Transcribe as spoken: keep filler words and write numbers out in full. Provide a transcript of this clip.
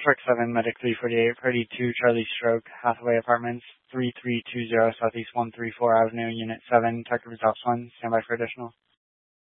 Truck seven, Medic three forty-eight, Party two, Charlie Stroke, Hathaway Apartments, three three two zero Southeast one thirty-four Avenue, Unit seven, Tucker Results one, standby for additional.